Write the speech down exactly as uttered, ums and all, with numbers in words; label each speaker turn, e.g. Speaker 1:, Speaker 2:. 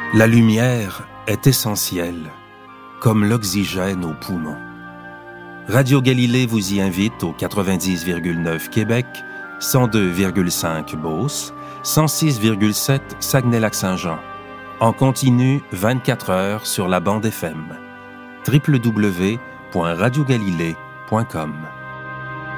Speaker 1: La lumière est essentielle, comme l'oxygène aux poumons. Radio Galilée vous y invite au quatre-vingt-dix virgule neuf Québec, cent deux virgule cinq Beauce, cent six virgule sept Saguenay-Lac-Saint-Jean. En continu vingt-quatre heures sur la bande F M. w w w point radio galilée point com